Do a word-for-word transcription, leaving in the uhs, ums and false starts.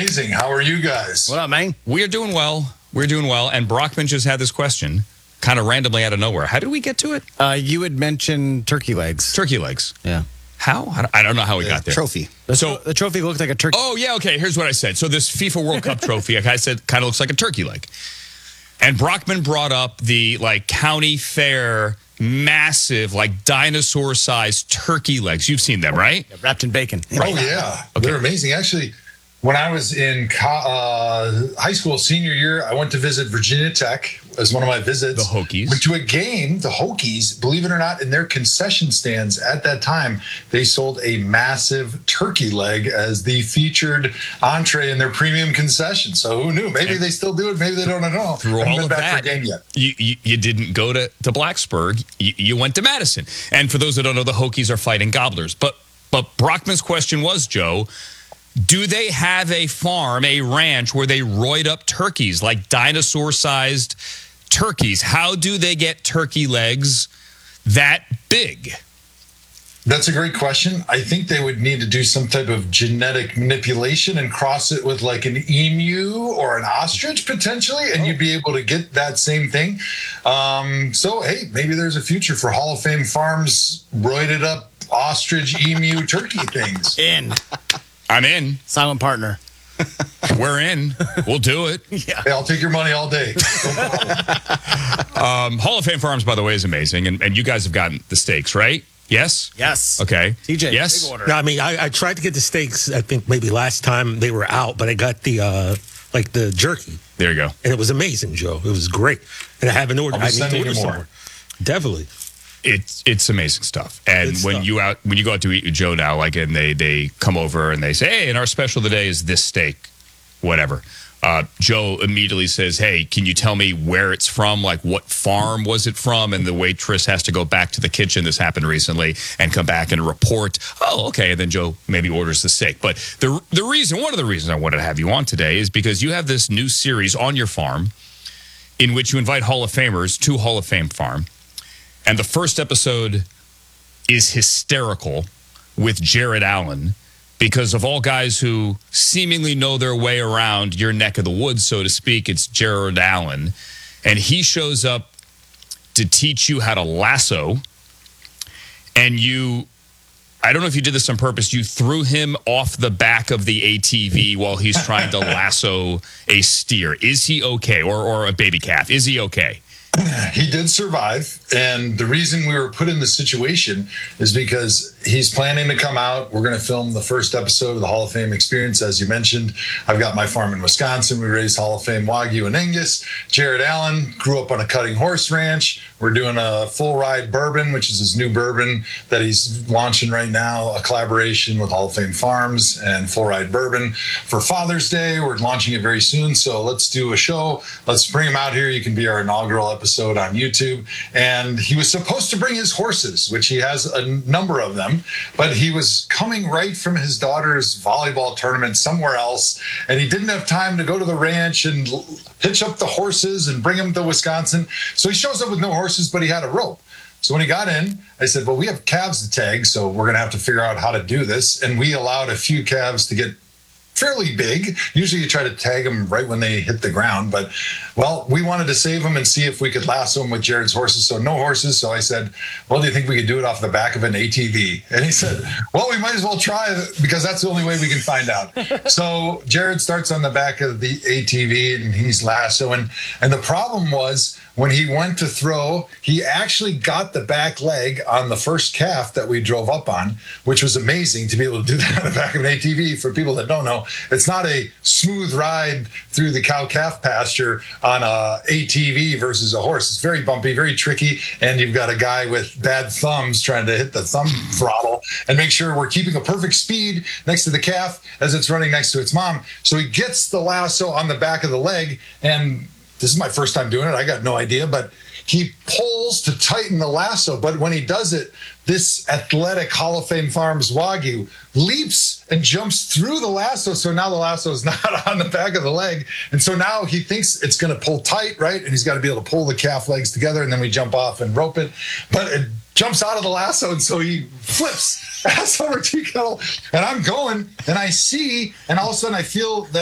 amazing. How are you guys? What up, man? We're doing well. We're doing well. And Brockman just had this question kind of randomly out of nowhere. How did we get to it? Uh, you had mentioned turkey legs. Turkey legs. Yeah. How? I don't- I don't know how we got there. Trophy. The, So- the trophy looked like a turkey. Oh, yeah, okay. Here's what I said. So this FIFA World Cup trophy, like I said, kind of looks like a turkey leg. And Brockman brought up the, like, county fair, massive, like, dinosaur-sized turkey legs. You've seen them, right? Wrapped in bacon. Oh, yeah. They're amazing. Actually, when I was in co- uh, high school senior year, I went to visit Virginia Tech as one of my visits. The Hokies. Went to a game, the Hokies, believe it or not, in their concession stands at that time, they sold a massive turkey leg as the featured entree in their premium concession. So who knew? Maybe they still do it. Maybe they don't. I don't know. Through I haven't all been of back that, for a game yet. You, you, you didn't go to, to Blacksburg. You, you went to Madison. And for those that don't know, the Hokies are fighting gobblers. But, but Brockman's question was, Joe, do they have a farm, a ranch, where they roid up turkeys, like dinosaur-sized turkeys? How do they get turkey legs that big? That's a great question. I think they would need to do some type of genetic manipulation and cross it with like an emu or an ostrich potentially, and you'd be able to get that same thing. Um, so, hey, maybe there's a future for Hall of Fame Farms roided up ostrich, emu, turkey things. In. I'm in. Silent partner. We're in. We'll do it. Yeah. Hey, I'll take your money all day. Um, Hall of Fame Farms, by the way, is amazing. And, and you guys have gotten the steaks, right? Yes? Yes. Okay. T J, Yes? big order. No, I mean, I, I tried to get the steaks. I think maybe last time they were out, but I got the uh, like the jerky, There you go. and it was amazing, Joe. It was great, and I haven't ordered. I'll be I need to sending order you more. somewhere. Definitely. It's it's amazing stuff. And Good when stuff. you out when you go out to eat with Joe now, like, and they they come over and they say, hey, and our special today is this steak, whatever. Uh, Joe immediately says, hey, can you tell me where it's from? Like, what farm was it from? And the waitress has to go back to the kitchen. This happened recently, and come back and report. Oh, okay. And then Joe maybe orders the steak. But the the reason, one of the reasons I wanted to have you on today is because you have this new series on your farm in which you invite Hall of Famers to Hall of Fame Farm. And the first episode is hysterical with Jared Allen, because of all guys who seemingly know their way around your neck of the woods, so to speak, it's Jared Allen. And he shows up to teach you how to lasso. And you, I don't know if you did this on purpose, you threw him off the back of the A T V while he's trying to lasso a steer. Is he okay? Or, or a baby calf? Is he okay? He did survive, and the reason we were put in this situation is because he's planning to come out. We're going to film the first episode of the Hall of Fame Experience, as you mentioned. I've got my farm in Wisconsin. We raise Hall of Fame Wagyu and Angus. Jared Allen grew up on a cutting horse ranch. We're doing a full ride bourbon, which is his new bourbon that he's launching right now, a collaboration with Hall of Fame Farms and Full Ride Bourbon for Father's Day. We're launching it very soon, so let's do a show. Let's bring him out here. You can be our inaugural episode on YouTube. And he was supposed to bring his horses, which he has a number of them, but he was coming right from his daughter's volleyball tournament somewhere else, and he didn't have time to go to the ranch and hitch up the horses and bring them to Wisconsin. So he shows up with no horses, but he had a rope. So when he got in, I said, well, we have calves to tag, so we're going to have to figure out how to do this. And we allowed a few calves to get fairly big. Usually you try to tag them right when they hit the ground, but well, we wanted to save them and see if we could lasso them with Jared's horses. So no horses. So I said, well, do you think we could do it off the back of an A T V? And he said, well, we might as well try it because that's the only way we can find out. So Jared starts on the back of the A T V and he's lassoing. And the problem was when he went to throw, he actually got the back leg on the first calf that we drove up on, which was amazing to be able to do that on the back of an A T V. For people that don't know, it's not a smooth ride through the cow-calf pasture on a A T V versus a horse. It's very bumpy, very tricky, and you've got a guy with bad thumbs trying to hit the thumb throttle and make sure we're keeping a perfect speed next to the calf as it's running next to its mom. So he gets the lasso on the back of the leg, and this is my first time doing it. I got no idea, but he pulls to tighten the lasso. But when he does it, this athletic Hall of Fame Farms Wagyu leaps and jumps through the lasso. So now the lasso is not on the back of the leg. And so now he thinks it's going to pull tight, right? And he's got to be able to pull the calf legs together, and then we jump off and rope it. But it jumps out of the lasso, and so he flips ass over tea kettle. And I'm going, and I see, and all of a sudden I feel that